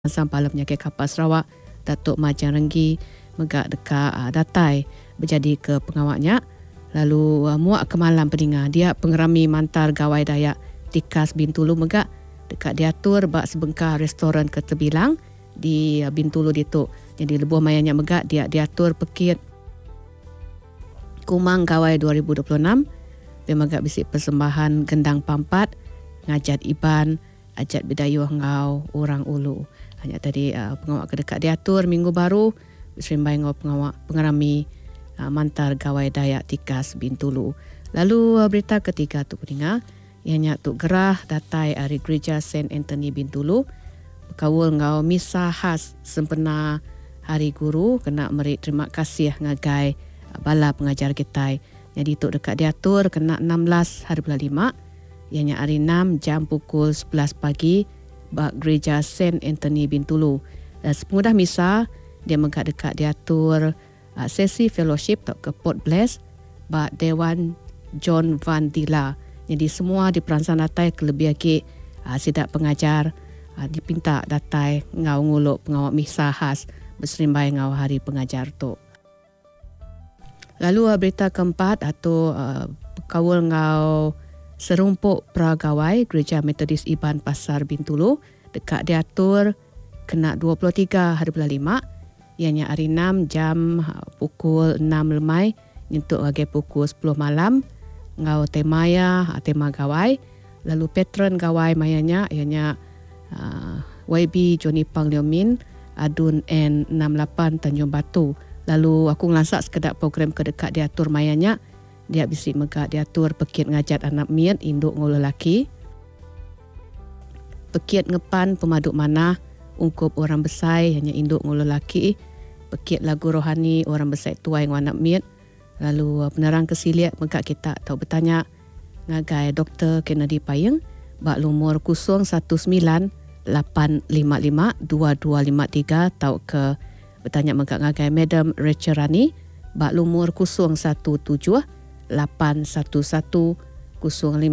Sampala penyakit kapal Sarawak, Datuk Majang Renggi megak dekat Datai berjadi ke pengawaknya. Lalu muak ke malam peninga dia pengerami mantar gawai Dayak Tikas Bintulu megak dekat diatur bak sebengkah restoran ke terbilang di Bintulu dituk. Jadi lebuh mayanya megak dia diatur pekit Kumang Gawai 2026. Dia megak bisik persembahan gendang pampat ngajat iban ajat bidayuh ngau orang ulu. Hanya tadi pengawak kedekat diatur minggu baru bersembah ngau pengawak pengerami mantar gawai Dayak Tikas Bintulu. Lalu berita ketiga tu peninga ianya tu gerah datai ari gereja Saint Anthony Bintulu berkawul ngau misa khas sempena hari guru kena meri terima kasih ngagai bala pengajar kita. Jadi tu dekat diatur kena 16 hari bulan 5 ianya hari 6 jam pukul 11 pagi bak gereja Saint Anthony Bintulu. Semudah misa dia megak dekat diatur sesi fellowship ke Port Bless bak Dewan John Van Dilla. Jadi semua di perancang datai kelebih lagi sidak pengajar dipinta datai ngau nguluk pengawak misa khas berserimbai ngau hari pengajar tu. Lalu berita keempat atau kawul ngau serumpuk pragawai Gereja Metodis Iban Pasar Bintulu dekat diatur kena 23 hari bulan 5 ianya hari 6 jam pukul 6 lemai nyentuk lagi pukul 10 malam ngau tema gawai. Lalu patron gawai mayanya ianya YB Johnny Pangliomin Adun N68 Tanjung Batu. Lalu aku ngelasak sekedar program kedekat diatur mayanya dia bisik megak diatur pekit ngajat anak miat induk ngulu lelaki. Pekit ngepan pemaduk manah ungkup orang besai hanya induk ngulu lelaki. Pekit lagu rohani orang besai tuai ng anak miat. Lalu penerang kesiliak megak kita tahu bertanya ngagai Dr. Kennedy Payeng bak lumur 019-855-2253 tahu ke bertanya megak ngagai Madam Rachel Rani bak lumur 017-811-0501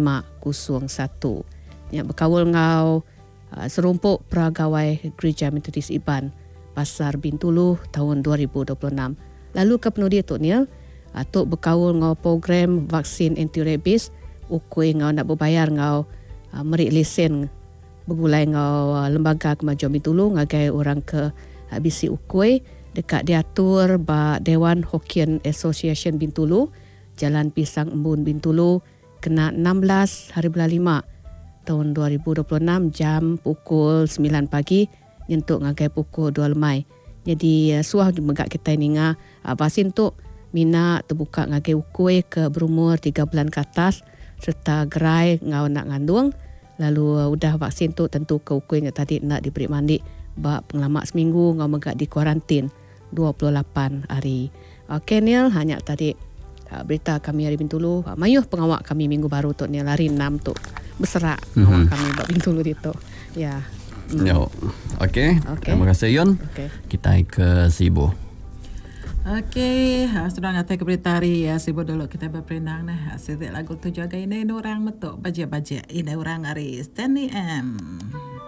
yang berkawal ngau serumpuk pragawai Gereja Metodis Iban Pasar Bintulu tahun 2026. Lalu ke penudi Tok Niel Tok berkawal ngau program vaksin anti-rabies ukui ngau nak berbayar ngau merik lesen bergulai ngau lembaga kemajuan Bintulu ngagai orang ke bisi ukui dekat diatur bak Dewan Hokkien Association Bintulu Jalan Pisang Embun Bintulu kena 16 hari bulan 5 tahun 2026 jam pukul 9 pagi nyentuk ngagai pukul 2 lemai. Jadi suah megak kita ni vaksin tu mina terbuka ngagai ukui ke berumur 3 bulan ke atas serta gerai ngau nak ngandung. Lalu udah vaksin tu tentu ke ukui yang tadi nak diberi mandi bak pengalamak seminggu ngau megak di kuarantin 28 hari. Okey Neil, hanya tadi berita kami hari Bintulu. Mayuh pengawak kami minggu baru tu Neil hari 6 tu berserak pengawak kami bak Bintulu itu. Ya. Yo. Okey. Terima kasih Yun. Kita ke Sibu. Okey, sudah ngatai ke berita hari ya Sibu dulu kita berperenang nah. Sedik lagu tu jaga ini orang metuk bajet-bajet. Ini orang hari Stanley M.